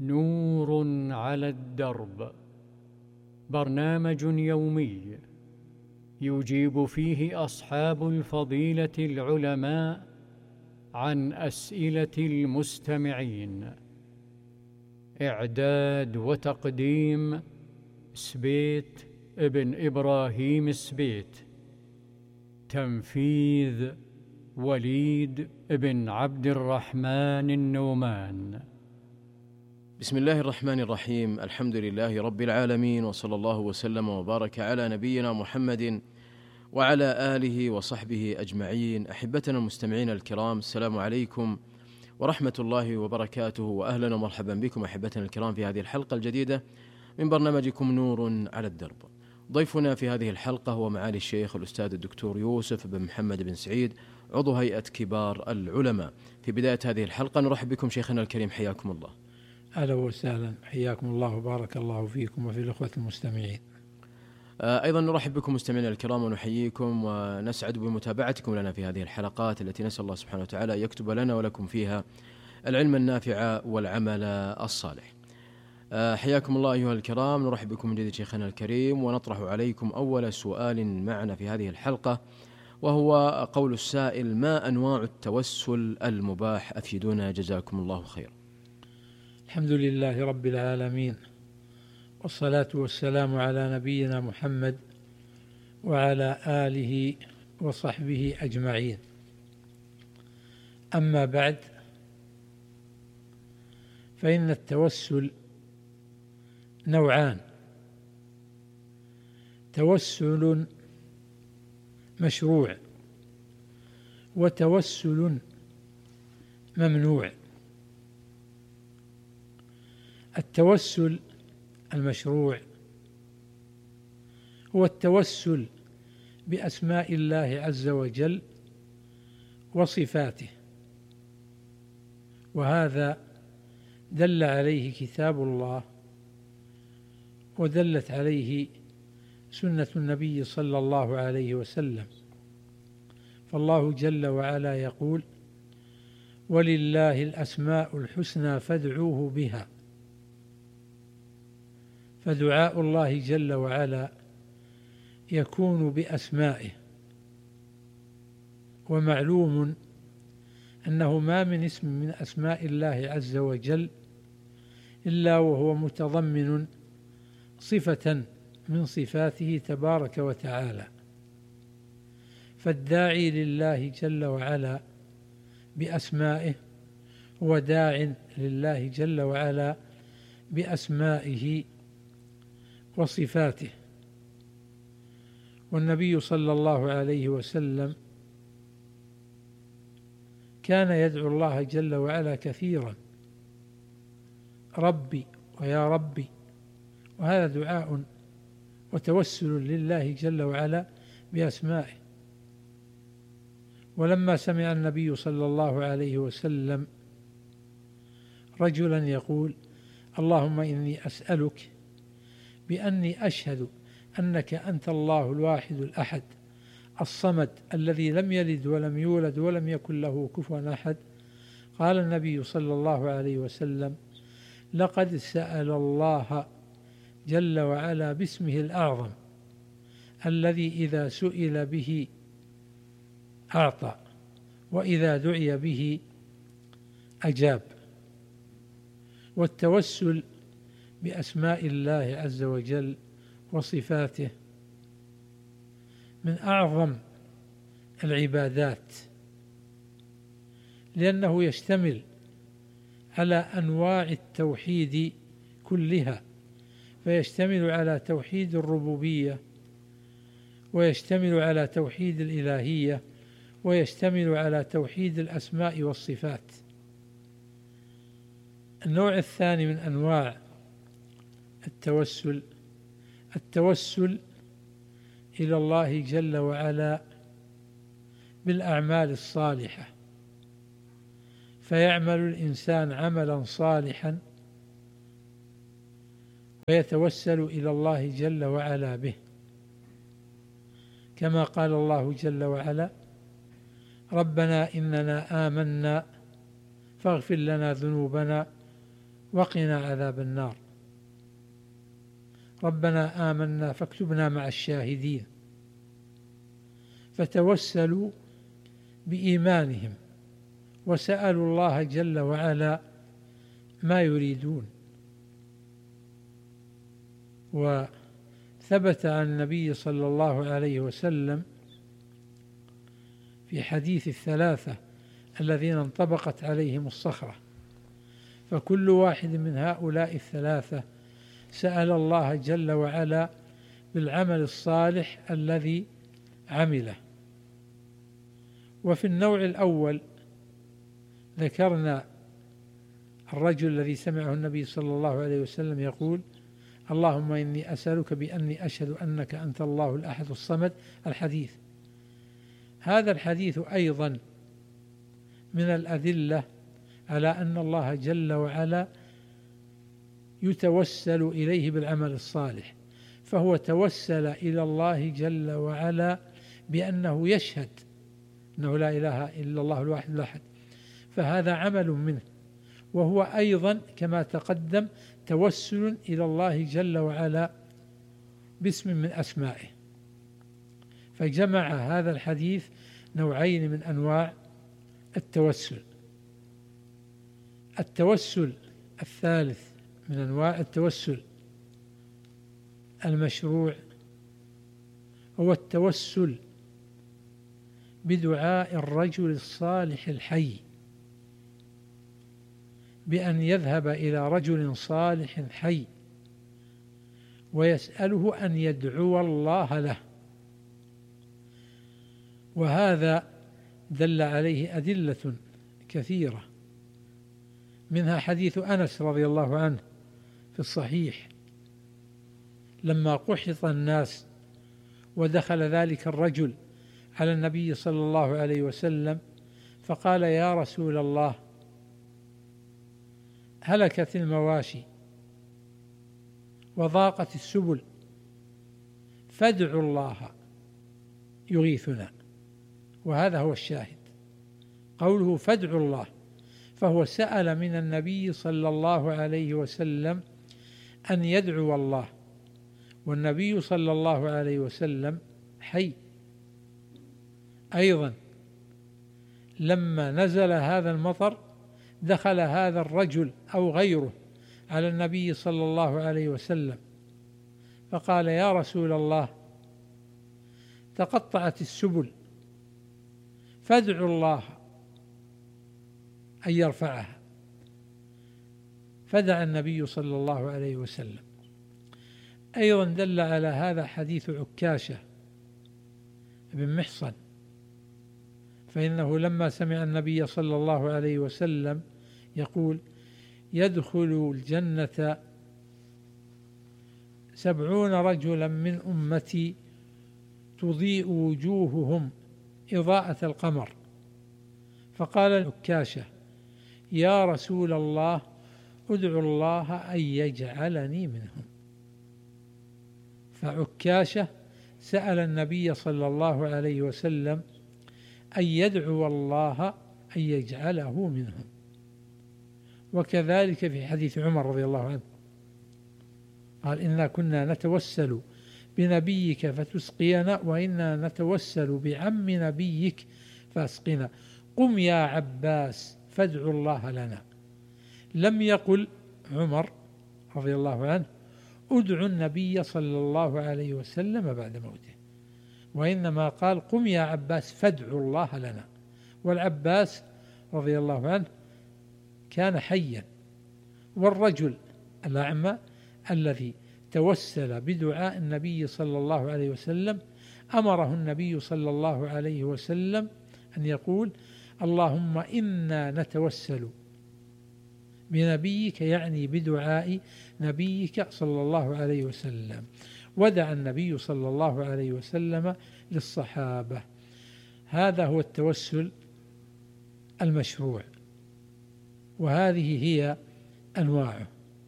نور على الدرب، برنامج يومي يجيب فيه أصحاب الفضيلة العلماء عن أسئلة المستمعين. إعداد وتقديم سبيت ابن إبراهيم سبيت. تنفيذ وليد بن عبد الرحمن النومان. بسم الله الرحمن الرحيم. الحمد لله رب العالمين، وصلى الله وسلم وبارك على نبينا محمد وعلى آله وصحبه أجمعين. أحبتنا المستمعين الكرام، السلام عليكم ورحمة الله وبركاته، وأهلا ومرحبا بكم أحبتنا الكرام في هذه الحلقة الجديدة من برنامجكم نور على الدرب. ضيفنا في هذه الحلقة هو معالي الشيخ الأستاذ الدكتور يوسف بن محمد بن سعيد، عضو هيئة كبار العلماء. في بداية هذه الحلقة نرحب بكم شيخنا الكريم، حياكم الله. أهلا وسهلا، حياكم الله وبارك الله فيكم وفي الأخوة المستمعين. أيضا نرحب بكم مستمعينا الكرام ونحييكم ونسعد بمتابعتكم لنا في هذه الحلقات التي نسأل الله سبحانه وتعالى يكتب لنا ولكم فيها العلم النافع والعمل الصالح. حياكم الله أيها الكرام. نرحب بكم من جديد شيخنا الكريم، ونطرح عليكم أول سؤال معنا في هذه الحلقة، وهو قول السائل: ما أنواع التوسل المباح؟ أفيدونا جزاكم الله خير. الحمد لله رب العالمين، والصلاة والسلام على نبينا محمد وعلى آله وصحبه أجمعين. أما بعد، فإن التوسل نوعان: توسل مشروع وتوسل ممنوع. التوسل المشروع هو التوسل بأسماء الله عز وجل وصفاته، وهذا دل عليه كتاب الله ودلت عليه سنة النبي صلى الله عليه وسلم. فالله جل وعلا يقول: ولله الأسماء الحسنى فادعوه بها. فدعاء الله جل وعلا يكون بأسمائه، ومعلوم أنه ما من اسم من أسماء الله عز وجل إلا وهو متضمن صفة من صفاته تبارك وتعالى. فالداعي لله جل وعلا بأسمائه هو داع لله جل وعلا بأسمائه وصفاته. والنبي صلى الله عليه وسلم كان يدعو الله جل وعلا كثيرا: ربي ويا ربي. وهذا دعاء وتوسل لله جل وعلا بأسمائه. ولما سمع النبي صلى الله عليه وسلم رجلا يقول: اللهم إني أسألك بأني أشهد أنك أنت الله الواحد الأحد الصمد الذي لم يلد ولم يولد ولم يكن له كفوا أحد، قال النبي صلى الله عليه وسلم: لقد سأل الله جل وعلا باسمه الأعظم الذي إذا سئل به أعطى، وإذا دعي به أجاب. والتوسل بأسماء الله عز وجل وصفاته من أعظم العبادات، لأنه يشتمل على أنواع التوحيد كلها، فيشتمل على توحيد الربوبية، ويشتمل على توحيد الإلهية، ويشتمل على توحيد الأسماء والصفات. النوع الثاني من أنواع التوسل إلى الله جل وعلا بالأعمال الصالحة، فيعمل الإنسان عملا صالحا ويتوسل إلى الله جل وعلا به، كما قال الله جل وعلا: ربنا إننا آمنا فاغفر لنا ذنوبنا وقنا عذاب النار، ربنا آمنا فاكتبنا مع الشاهدين. فتوسلوا بإيمانهم وسألوا الله جل وعلا ما يريدون. وثبت عن النبي صلى الله عليه وسلم في حديث الثلاثة الذين انطبقت عليهم الصخرة، فكل واحد من هؤلاء الثلاثة سأل الله جل وعلا بالعمل الصالح الذي عمله. وفي النوع الأول ذكرنا الرجل الذي سمعه النبي صلى الله عليه وسلم يقول: اللهم إني أسألك بأني أشهد أنك أنت الله الأحد الصمد، الحديث. هذا الحديث أيضا من الأدلة على أن الله جل وعلا يتوسل إليه بالعمل الصالح، فهو توسل إلى الله جل وعلا بأنه يشهد أنه لا إله إلا الله الواحد الأحد، فهذا عمل منه، وهو أيضا كما تقدم توسل إلى الله جل وعلا باسم من أسمائه. فجمع هذا الحديث نوعين من أنواع التوسل. التوسل الثالث من أنواع التوسل المشروع هو التوسل بدعاء الرجل الصالح الحي، بأن يذهب إلى رجل صالح حي ويسأله أن يدعو الله له. وهذا دل عليه أدلة كثيرة، منها حديث أنس رضي الله عنه في الصحيح لما قحط الناس ودخل ذلك الرجل على النبي صلى الله عليه وسلم فقال: يا رسول الله، هلكت المواشي وضاقت السبل، فادعوا الله يغيثنا. وهذا هو الشاهد، قوله فادعوا الله، فهو سأل من النبي صلى الله عليه وسلم أن يدعو الله، والنبي صلى الله عليه وسلم حي. أيضا لما نزل هذا المطر دخل هذا الرجل أو غيره على النبي صلى الله عليه وسلم فقال: يا رسول الله، تقطعت السبل، فادعوا الله أن يرفعها. فدعا النبي صلى الله عليه وسلم. أيضا دل على هذا حديث عكاشة بن محصن، فإنه لما سمع النبي صلى الله عليه وسلم يقول: يدخل الجنة 70 رجلا من أمتي تضيء وجوههم إضاءة القمر، فقال عكاشة: يا رسول الله، ادعو الله أن يجعلني منهم. فعكاشة سأل النبي صلى الله عليه وسلم أن يدعو الله أن يجعله منهم. وكذلك في حديث عمر رضي الله عنه قال: إنا كنا نتوسل بنبيك فتسقينا، وإنا نتوسل بعم نبيك فاسقنا، قم يا عباس فادعوا الله لنا. لم يقل عمر رضي الله عنه: ادعوا النبي صلى الله عليه وسلم بعد موته، وإنما قال: قم يا عباس فادعوا الله لنا. والعباس رضي الله عنه كان حيا، والرجل الأعمى الذي توسل بدعاء النبي صلى الله عليه وسلم أمره النبي صلى الله عليه وسلم أن يقول: اللهم إنا نتوسل بنبيك، يعني بدعاء نبيك صلى الله عليه وسلم. ودعا النبي صلى الله عليه وسلم للصحابة. هذا هو التوسل المشروع، وهذه هي أنواعه.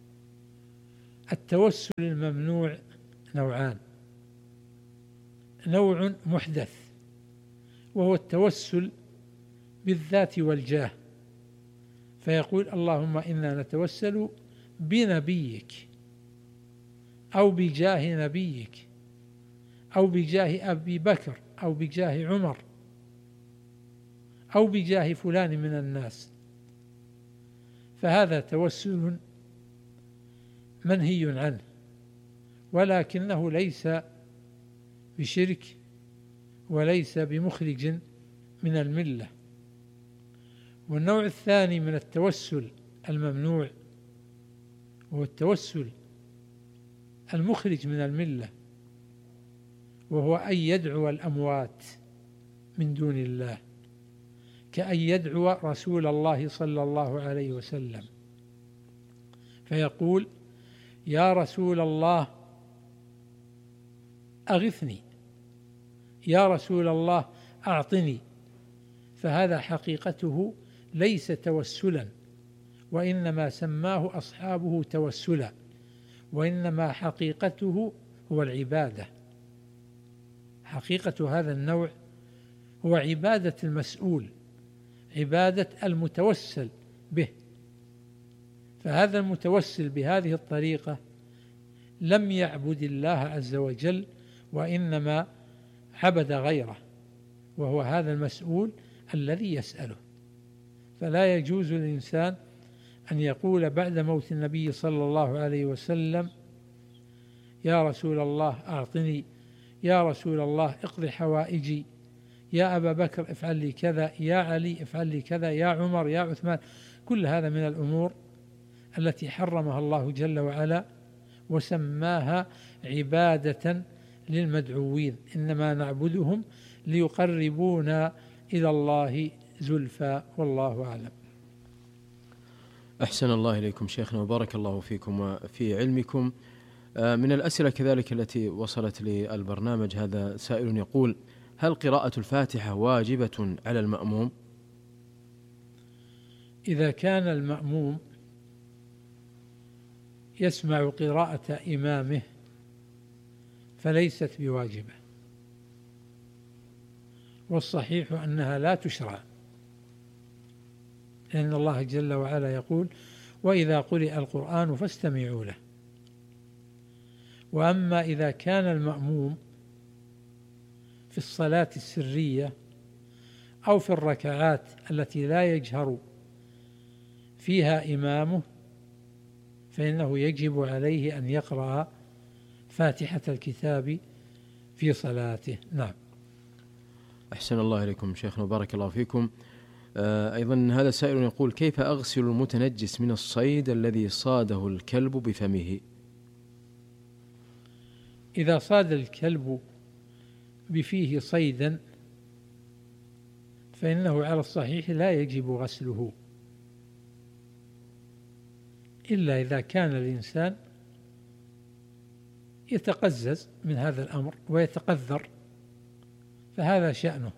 التوسل الممنوع نوعان: نوع محدث وهو التوسل بالذات والجاه، فيقول: اللهم إنا نتوسل بنبيك أو بجاه نبيك أو بجاه أبي بكر أو بجاه عمر أو بجاه فلان من الناس، فهذا توسل منهي عنه، ولكنه ليس بشرك وليس بمخرج من الملة. والنوع الثاني من التوسل الممنوع هو التوسل المخرج من الملة، وهو أن يدعو الأموات من دون الله، كأن يدعو رسول الله صلى الله عليه وسلم فيقول: يا رسول الله أغثني، يا رسول الله أعطني. فهذا حقيقته ليس توسلا، وإنما سماه أصحابه توسلا، وإنما حقيقته هو العبادة. حقيقة هذا النوع هو عبادة المسؤول، عبادة المتوسل به. فهذا المتوسل بهذه الطريقة لم يعبد الله عز وجل، وإنما عبد غيره، وهو هذا المسؤول الذي يسأله. فلا يجوز للإنسان أن يقول بعد موت النبي صلى الله عليه وسلم: يا رسول الله أعطني، يا رسول الله اقض حوائجي، يا أبا بكر افعل لي كذا، يا علي افعل لي كذا، يا عمر، يا عثمان. كل هذا من الأمور التي حرمها الله جل وعلا وسماها عبادة للمدعوين، إنما نعبدهم ليقربونا إلى الله زلفى، والله أعلم. أحسن الله إليكم شيخنا وبارك الله فيكم وفي علمكم. من الأسئلة كذلك التي وصلت للبرنامج هذا سائل يقول: هل قراءة الفاتحة واجبة على المأموم؟ إذا كان المأموم يسمع قراءة إمامه فليست بواجبة، والصحيح أنها لا تشرع، لأن الله جل وعلا يقول: وإذا قرئ القرآن فاستمعوا له. وأما إذا كان المأموم في الصلاة السرية أو في الركعات التي لا يجهر فيها إمامه، فإنه يجب عليه أن يقرأ فاتحة الكتاب في صلاته. نعم. أحسن الله إليكم شيخنا وبارك الله فيكم. أيضا هذا سائل يقول: كيف أغسل المتنجس من الصيد الذي صاده الكلب بفمه؟ إذا صاد الكلب بفيه صيدا فإنه على الصحيح لا يجب غسله، إلا إذا كان الإنسان يتقزز من هذا الأمر ويتقذر، فهذا شأنه.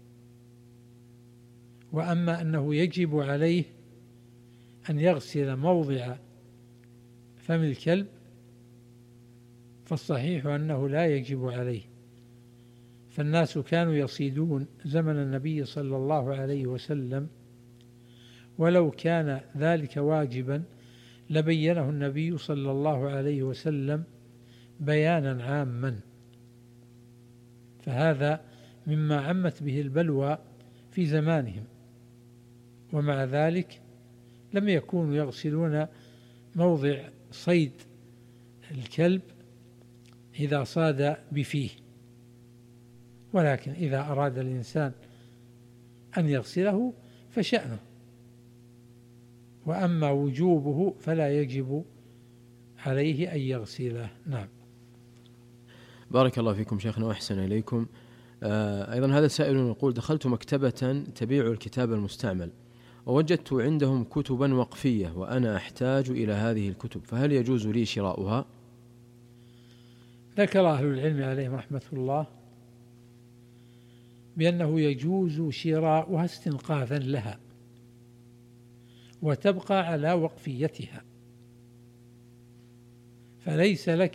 وأما أنه يجب عليه أن يغسل موضع فم الكلب فالصحيح أنه لا يجب عليه. فالناس كانوا يصيدون زمن النبي صلى الله عليه وسلم، ولو كان ذلك واجبا لبينه النبي صلى الله عليه وسلم بيانا عاما، فهذا مما عمت به البلوى في زمانهم، ومع ذلك لم يكونوا يغسلون موضع صيد الكلب إذا صاد بفيه. ولكن إذا أراد الإنسان أن يغسله فشأنه، وأما وجوبه فلا يجب عليه أن يغسله. نعم. بارك الله فيكم شيخنا وأحسن إليكم. أيضا هذا سائل يقول: دخلت مكتبة تبيع الكتاب المستعمل ووجدت عندهم كتبا وقفية وأنا أحتاج إلى هذه الكتب، فهل يجوز لي شراؤها؟ ذكر أهل العلم عليهم رحمة الله بأنه يجوز شراؤها استنقاذا لها وتبقى على وقفيتها، فليس لك